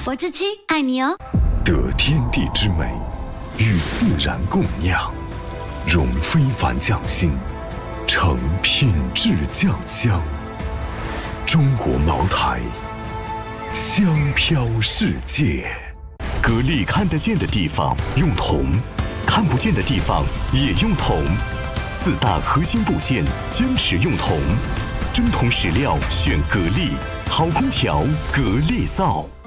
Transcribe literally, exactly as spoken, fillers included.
博之七爱你哦。 得天地之美，与自然共酿，融非凡匠心，成品质酱香。中国茅台，香飘世界。 格力看得见的地方用铜，看不见的地方也用铜。四大核心部件坚持用铜，真铜实料选格力，好空调格力造。